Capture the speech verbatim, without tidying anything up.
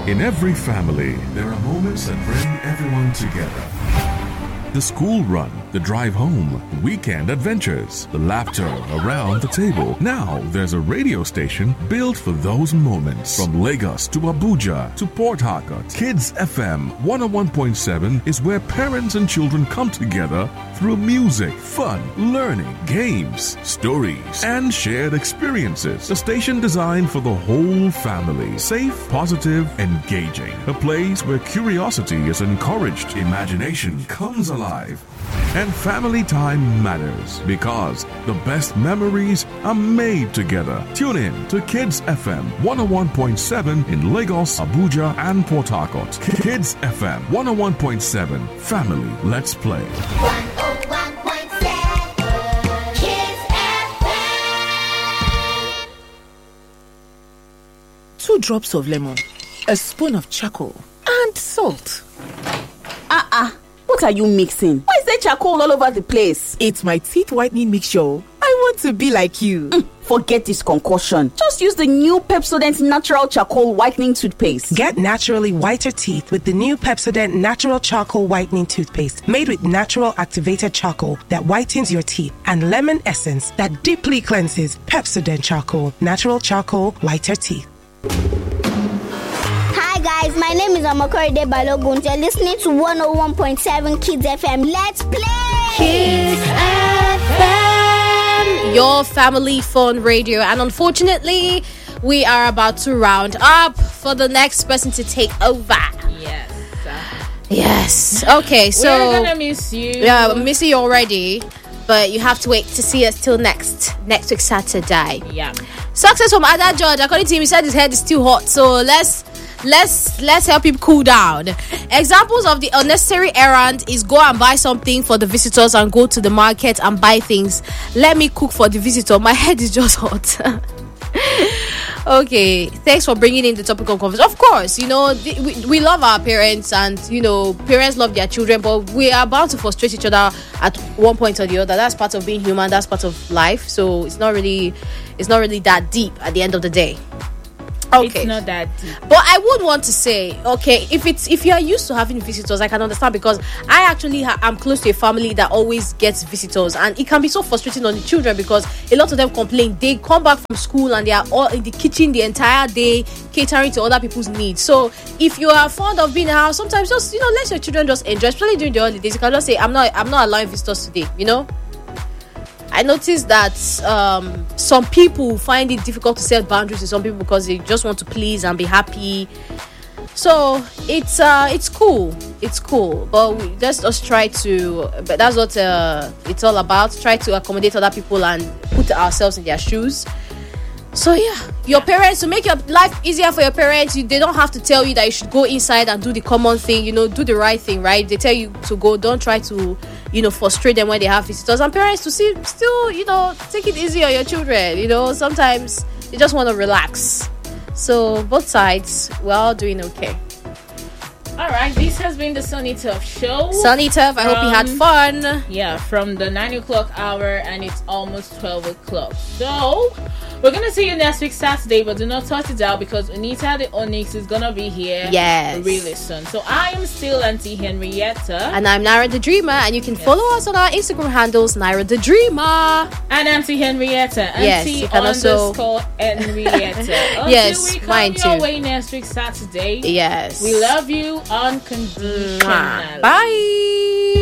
In every family, there are moments that bring everyone together. The school run, the drive home, weekend adventures, the laughter around the table. Now there's a radio station built for those moments. From Lagos to Abuja to Port Harcourt, Kids F M one oh one point seven is where parents and children come together through music, fun, learning, games, stories, and shared experiences. A station designed for the whole family. Safe, positive, engaging. A place where curiosity is encouraged, imagination comes alive. And family time matters because the best memories are made together. Tune in to Kids F M one oh one point seven in Lagos, Abuja, and Port Harcourt. Kids F M one oh one point seven. Family, let's play. one oh one point seven Kids F M. Two drops of lemon, a spoon of charcoal, and salt. Uh-uh. What are you mixing? Why is there charcoal all over the place? It's my teeth whitening mixture. I want to be like you. Mm, forget this concoction. Just use the new Pepsodent Natural Charcoal Whitening Toothpaste. Get naturally whiter teeth with the new Pepsodent Natural Charcoal Whitening Toothpaste. Made with natural activated charcoal that whitens your teeth and lemon essence that deeply cleanses. Pepsodent Charcoal. Natural charcoal, whiter teeth. Hi guys, my name is Amakoride Balogun. You're listening to one oh one point seven Kids F M. Let's play! Kids F M, your family fun radio. And unfortunately, we are about to round up for the next person to take over. Yes. Yes. Okay, so we're gonna miss you. Yeah, miss you already. But you have to wait to see us till next next week Saturday. Yeah. Success from Ada George. According to him, he said his head is still hot. So let's let's let's help him cool down. Examples of the unnecessary errand is go and buy something for the visitors and go to the market and buy things. Let me cook for the visitor. My head is just hot. Okay, thanks for bringing in the topic of conversation. Of course, you know, the, we, we love our parents and, you know, parents love their children, but we are bound to frustrate each other at one point or the other. That's part of being human. That's part of life. So it's not really, it's not really that deep at the end of the day. Okay. It's not that deep. But I would want to say, okay, if it's if you are used to having visitors, I can understand, because I actually ha- am close to a family that always gets visitors, and it can be so frustrating on the children because a lot of them complain. They come back from school and they are all in the kitchen the entire day catering to other people's needs. So if you are fond of being in the house, sometimes just, you know, let your children just enjoy, especially during the holidays. You can just say, I'm not I'm not allowing visitors today, you know. I noticed that um, some people find it difficult to set boundaries to some people because they just want to please and be happy. So it's uh, it's cool, it's cool. But we, let's just try to. But that's what uh, it's all about. Try to accommodate other people and put ourselves in their shoes. So yeah, your parents, to make your life easier for your parents, you, they don't have to tell you that you should go inside and do the common thing. You know, do the right thing, right? They tell you to go. Don't try to, you know, frustrate them when they have visitors. And parents to see, still, you know, take it easy on your children. You know, sometimes they just want to relax. So both sides, we're all doing okay. All right, this has been the Sunny Turf Show. Sunny Turf, I hope you had fun. Yeah, from the nine o'clock hour, and it's almost twelve o'clock. So we're gonna see you next week Saturday, but do not touch it out because Anita the Onyx is gonna be here. Yes, really soon. So I am still Auntie Henrietta, and I'm Naira the Dreamer, and you can yes. follow us on our Instagram handles, Naira the Dreamer and Auntie Henrietta. Auntie yes, you can underscore also Henrietta. Until yes, we come mine your too. way next week Saturday. Yes, we love you unconditionally. Bye.